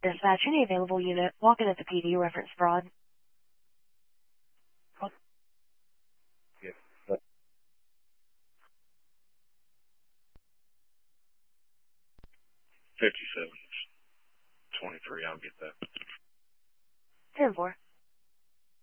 Dispatch, any available unit, walk-in at the PD, reference fraud. Yeah. 57, 23, I'll get that. 10-4.